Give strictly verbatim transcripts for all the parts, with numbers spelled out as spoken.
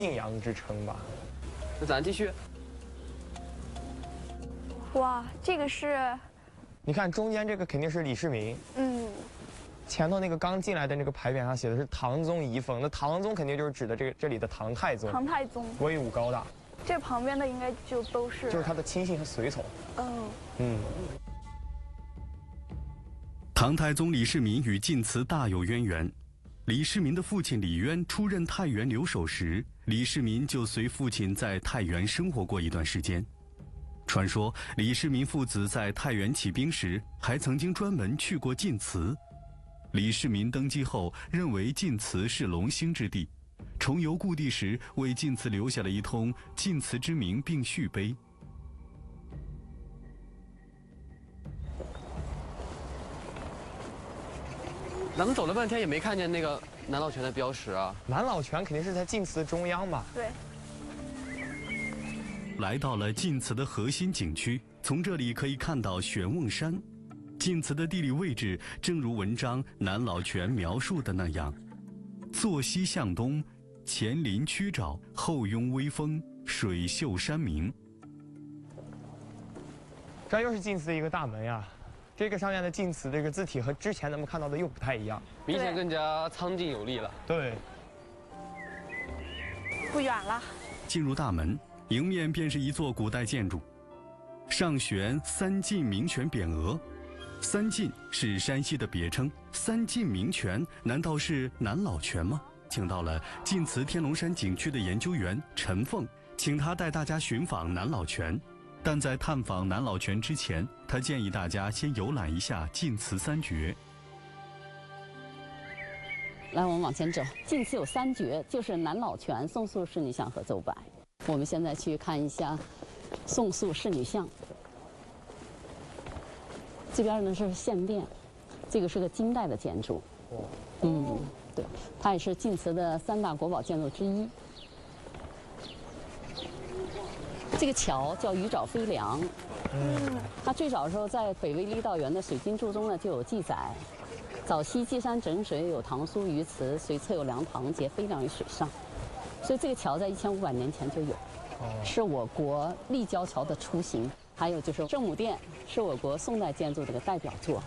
信阳之称吧。 那咱继续。 哇，这个是， 你看中间这个肯定是李世民， 嗯， 前头那个刚进来的那个牌匾上写的是唐宗遗风，那唐宗肯定就是指的这个这里的唐太宗。 唐太宗威武高大， 这旁边的应该就都是， 就是他的亲信和随从。 嗯嗯。 唐太宗李世民与晋祠大有渊源。李世民的父亲李渊出任太原留守时，李世民就随父亲在太原生活过一段时间。传说李世民父子在太原起兵时，还曾经专门去过晋祠。李世民登基后，认为晋祠是龙兴之地，重游故地时，为晋祠留下了一通晋祠之名并续碑。 咱们走了半天也没看见那个南老泉的标识啊。 南老泉肯定是在晋祠中央吧？ 对。 来到了晋祠的核心景区，从这里可以看到玄瓮山。晋祠的地理位置正如文章《南老泉》描述的那样，坐西向东，前临曲沼，后拥微风，水秀山明。 这又是晋祠的一个大门呀。这个上面的晋祠这个字体和之前咱们看到的又不太一样， 明显更加苍劲有力了。 对， 不远了。 进入大门，迎面便是一座古代建筑，上悬三晋明泉匾额。三晋是山西的别称，三晋明泉难道是南老泉吗？请到了晋祠天龙山景区的研究员陈凤，请他带大家寻访南老泉。但在探访南老泉之前，他建议大家先游览一下晋祠三绝。 来，我们往前走。晋祠有三绝，就是南老泉、宋肃仕女像和邹白。我们现在去看一下宋肃仕女像。这边呢是献殿，这个是个金代的建筑。嗯，对，它也是晋祠的三大国宝建筑之一。这个桥叫鱼沼飞梁，嗯，它最早的时候在北魏郦道元的水经注中呢就有记载，早期积山整水，有唐苏鱼池，随侧有梁塘，皆飞梁于水上，所以这个桥在一千五百年前就有，是我国立交桥的雏形。还有就是圣母殿，是我国宋代建筑的一个代表作。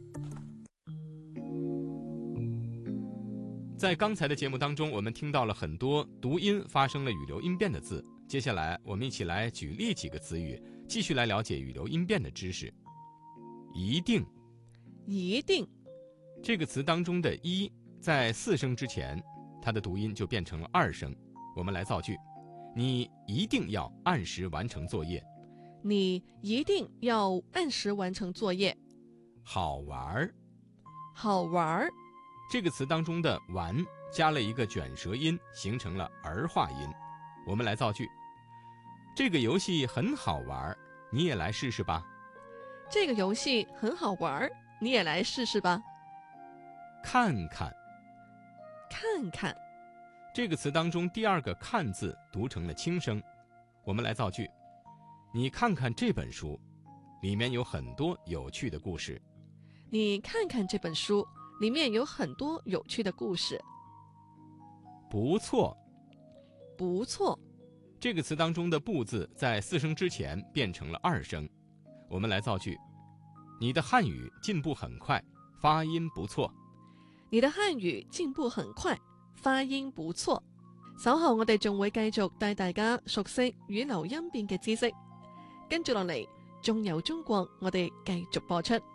在刚才的节目当中，我们听到了很多读音发生了语流音变的字。接下来，我们一起来举例几个词语，继续来了解语流音变的知识。一定， 一定， 这个词当中的一，在四声之前，它的读音就变成了二声。我们来造句：你一定要按时完成作业。 你一定要按时完成作业。 好玩儿， 好玩儿， 这个词当中的玩加了一个卷舌音，形成了儿化音。我们来造句：这个游戏很好玩，你也来试试吧。 这个游戏很好玩，你也来试试吧。 看看， 看看， 这个词当中第二个看字读成了轻声。我们来造句：你看看这本书，里面有很多有趣的故事。 你看看这本书，里面有很多有趣的故事。 不错， 不错， 这个词当中的不字在四声之前变成了二声。我们来造句：你的汉语进步很快，发音不錯。 你的漢語進步很快，發音不錯。稍後我哋仲會繼續帶大家熟悉語流音變嘅知識。跟住落嚟，仲有中國，我哋繼續播出。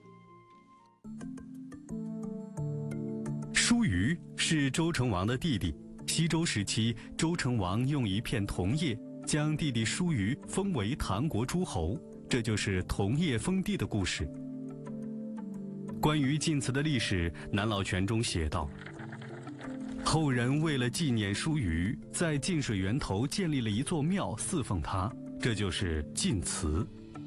舒瑜是周成王的弟弟。西周时期，周成王用一片桐叶将弟弟舒瑜封为唐国诸侯，这就是桐叶封地的故事。关于晋祠的历史，南老泉中写道：后人为了纪念舒瑜，在晋水源头建立了一座庙祀奉他，这就是晋祠。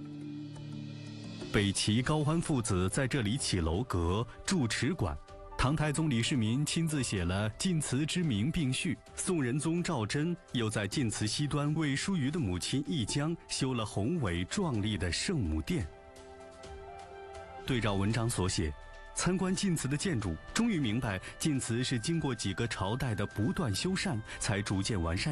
北齐高欢父子在这里起楼阁、筑池馆。唐太宗李世民亲自写了晋祠之名并序，宋仁宗赵祯又在晋祠西端为舒瑜的母亲义江修了宏伟壮丽的圣母殿。对照文章所写， 参观晋祠的建筑，终于明白晋祠是经过几个朝代的不断修缮才逐渐完善